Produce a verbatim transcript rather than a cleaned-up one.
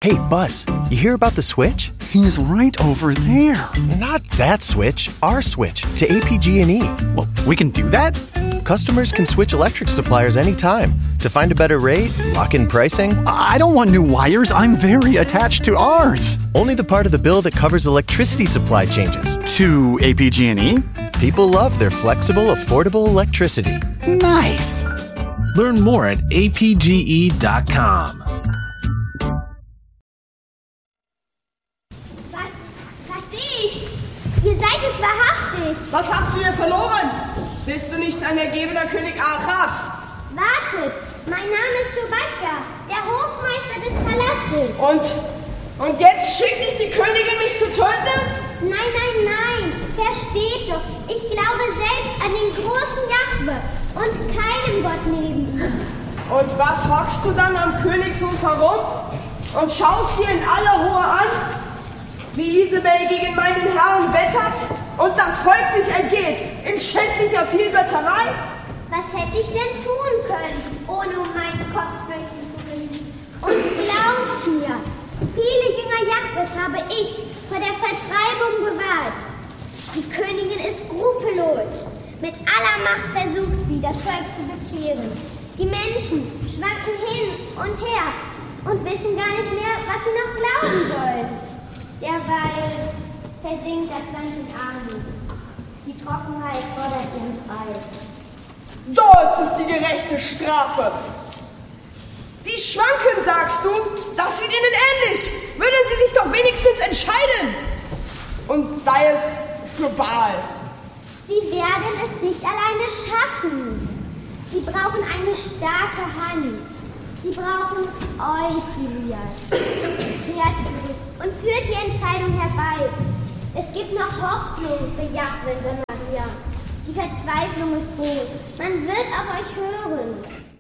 Hey, Buzz, you hear about the switch? He's right over there. Not that switch, our switch to A P G and E. Well, we can do that? Customers can switch electric suppliers anytime to find a better rate, lock in pricing. I don't want new wires. I'm very attached to ours. Only the part of the bill that covers electricity supply changes. To A P G and E? People love their flexible, affordable electricity. Nice. Learn more at A P G E dot com. Ihr seid es wahrhaftig. Was hast du hier verloren? Bist du nicht ein ergebener König Achats? Wartet, mein Name ist Tobadka, der Hofmeister des Palastes. Und, und jetzt schickt dich die Königin, mich zu töten? Nein, nein, nein, versteht doch. Ich glaube selbst an den großen Jahwe und keinem Gott neben ihm. Und was hockst du dann am Königshof herum und schaust dir in aller Ruhe an? Wie Isabel gegen meinen Herrn wettert und das Volk sich ergeht in schändlicher Vielgötterei? Was hätte ich denn tun können, ohne um meinen Kopf fürchten zu müssen? Und glaubt mir, viele Jünger Jahwes habe ich vor der Vertreibung bewahrt. Die Königin ist skrupellos. Mit aller Macht versucht sie, das Volk zu bekehren. Die Menschen schwanken hin und her und wissen gar nicht mehr, was sie noch glauben sollen. Derweil versinkt das Land in Armut. Die Trockenheit fordert ihren Preis. So ist es die gerechte Strafe. Sie schwanken, sagst du? Das wird ihnen ähnlich. Würden sie sich doch wenigstens entscheiden. Und sei es für Baal. Sie werden es nicht alleine schaffen. Sie brauchen eine starke Hand. Sie brauchen euch, Ilias. Kehrt zurück und führt die Entscheidung herbei. Es gibt noch Hoffnung für Jahwe, Samaria. Die Verzweiflung ist groß. Man wird auf euch hören.